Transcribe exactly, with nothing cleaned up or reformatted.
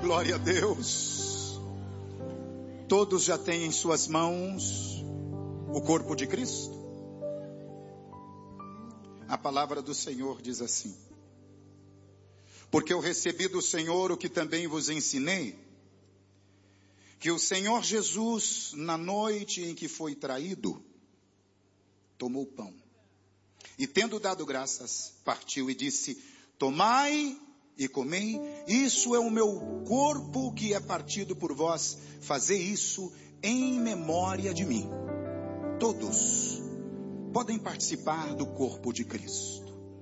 glória a Deus. Todos já têm em suas mãos o corpo de Cristo? A palavra do Senhor diz assim: porque eu recebi do Senhor o que também vos ensinei, que o Senhor Jesus, na noite em que foi traído, tomou o pão, e tendo dado graças, partiu e disse: tomai e comei, isso é o meu corpo que é partido por vós, fazei isso em memória de mim. Todos podem participar do corpo de Cristo.